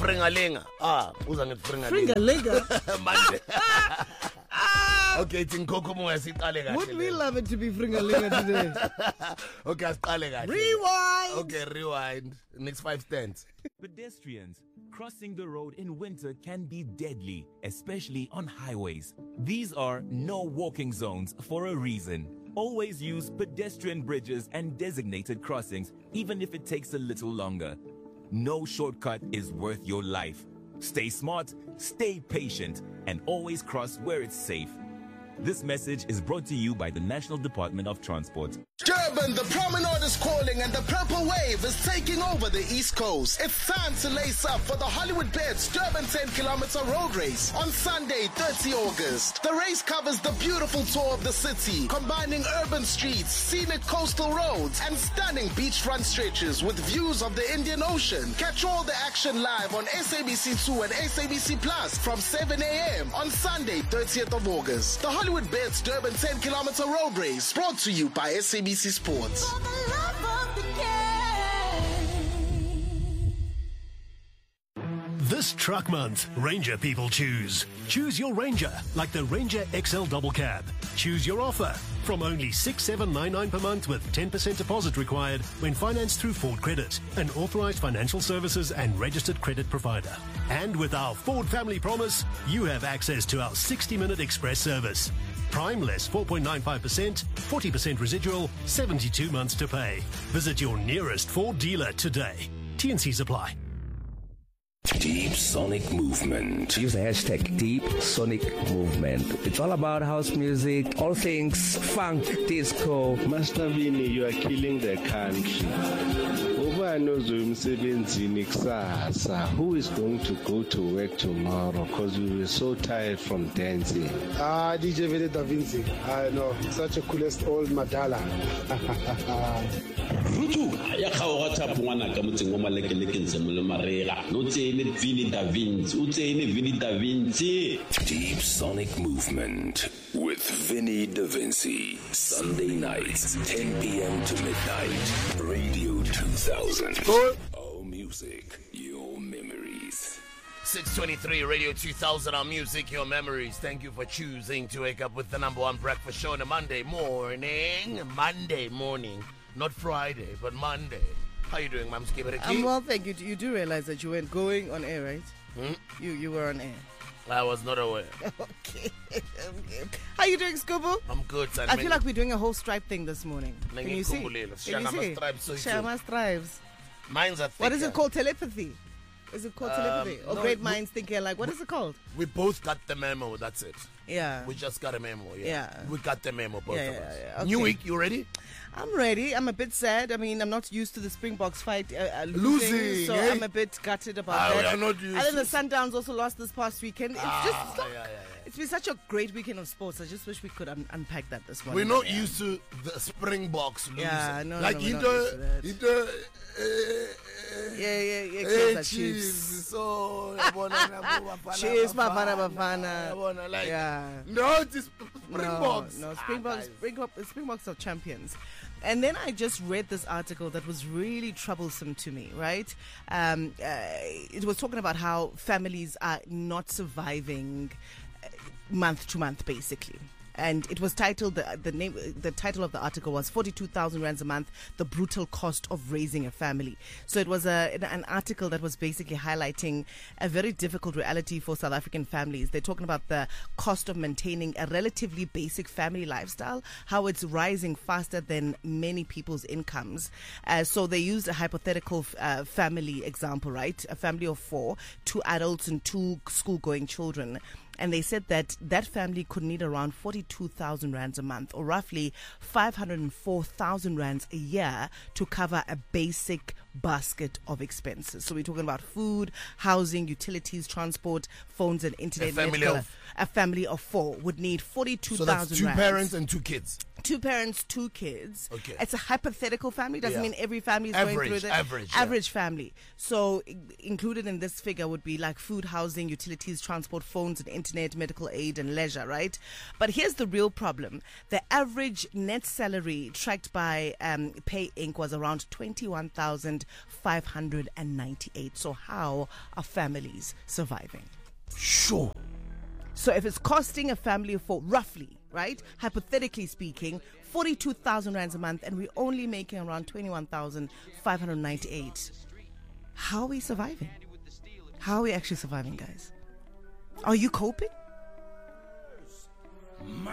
Fringalinga. Who's ngithi Fringalinga? Monday. Okay, it's in Kokomo as it Would we love it to be Fringalinga today? Okay, Rewind. Okay, rewind. Next 5 stands. Pedestrians crossing the road in winter can be deadly, especially on highways. These are no walking zones for a reason. Always use pedestrian bridges and designated crossings, even if it takes a little longer. No shortcut is worth your life. Stay smart, stay patient, and always cross where it's safe. This message is brought to you by the National Department of Transport. Durban, the promenade is calling and the purple wave is taking over the East Coast. It's time to lace up for the Hollywood Bets Durban 10-kilometer road race on Sunday, 30 August. The race covers the beautiful tour of the city, combining urban streets, scenic coastal roads, and stunning beachfront stretches with views of the Indian Ocean. Catch all the action live on SABC2 and SABC Plus from 7 a.m. on Sunday, 30th of August. The Hollywood Bets Durban 10-kilometer road race brought to you by SABC Sports. This truck month, Ranger people choose. Choose your Ranger, like the Ranger XL Double Cab. Choose your offer from only $6,799 per month with 10% deposit required when financed through Ford Credit, an authorized financial services and registered credit provider. And with our Ford Family Promise, you have access to our 60-minute express service. Prime less 4.95%, 40% residual, 72 months to pay. Visit your nearest Ford dealer today. T&Cs apply. Deep Sonic Movement. Use the hashtag Deep Sonic Movement. It's all about house music, all things funk, disco. Master Vini, you are killing the country. Who is going to go to work tomorrow because we were so tired from dancing? DJ Vini Da Vinci. I know, such a coolest old Madala. Ya khawata pungwana ka motsengo malekelekin semolo marega no tsene Vini Da Vinci utsene Vini Da Vinci. Deep Sonic Movement with Vinny Da Vinci, Sunday nights 10 p.m. to midnight. Radio 2000. Our music, your memories. 623 Radio 2000, our music, your memories. Thank you for choosing to wake up with the number one breakfast show on a Monday morning. Not Friday, but Monday. How you doing, Mams Kibereki? I'm well, thank you. You do realize that you weren't going on air, right? You were on air. I was not aware. Okay. How you doing, Scubo? I'm good. I feel like we're doing a whole stripe thing this morning. Can you see? Shama stripes. Minds are thicker. What is it called? Telepathy? Is it called telepathy? Or great minds thinking alike? What is it called? We both got the memo, that's it. Yeah. We just got a memo, yeah. We got the memo, both of us. Okay. New week, you ready? I'm ready. I'm a bit sad. I mean, I'm not used to the Springboks fight losing, so I'm a bit gutted about that. We are not used. And then the Sundowns also lost this past weekend. It's been such a great weekend of sports. I just wish we could unpack that this morning. We're not used to the Springboks losing. Yeah, no, like Chiefs. So Chiefs, Bafana. Like, yeah. No, it's Springboks. No, Springboks are champions. And then I just read this article that was really troublesome to me, right? It was talking about how families are not surviving month to month, basically. And it was titled, the title of the article was 42,000 rands a month, the brutal cost of raising a family. So it was an article that was basically highlighting a very difficult reality for South African families. They're talking about the cost of maintaining a relatively basic family lifestyle, how it's rising faster than many people's incomes. So they used a hypothetical family example, right? A family of 4, 2 adults and 2 school-going children. And they said that that family could need around 42,000 rands a month, or roughly 504,000 rands a year to cover a basic basket of expenses. So we're talking about food, housing, utilities, transport, phones and internet. A family of 4 would need 42,000 So that's 2 parents and 2 kids. 2 parents, 2 kids. Okay. It's a hypothetical family. Doesn't mean every family is going through the average family. So included in this figure would be like food, housing, utilities, transport, phones and internet, medical aid and leisure, right? But here's the real problem. The average net salary tracked by Pay Inc. was around 21,000 42,598. So how are families surviving? Sure. So if it's costing a family for roughly, right, hypothetically speaking, 42,000 rands a month, and we're only making around 21,598, how are we surviving? How are we actually surviving, guys? Are you coping?